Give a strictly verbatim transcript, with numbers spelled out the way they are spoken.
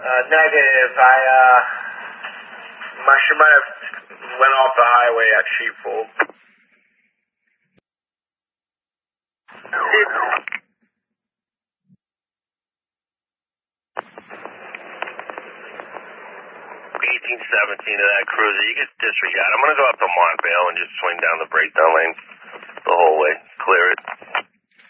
Uh, negative. I, uh, my, she might have went off the highway at Sheepfold. eighteen seventeen of that cruiser, you can disregard. I'm going to go up to Montvale and just swing down the breakdown lane the whole way. Clear it.